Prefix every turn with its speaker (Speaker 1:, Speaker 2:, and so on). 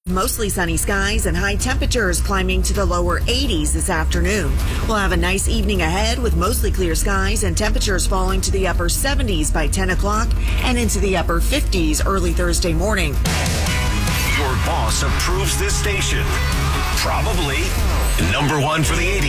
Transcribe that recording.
Speaker 1: Mostly sunny skies and high temperatures climbing to the lower 80s this afternoon. We'll have a nice evening ahead with mostly clear skies and temperatures falling to the upper 70s by 10 o'clock and into the upper 50s early Thursday morning.
Speaker 2: Your boss approves this station. Probably number one for the 80s.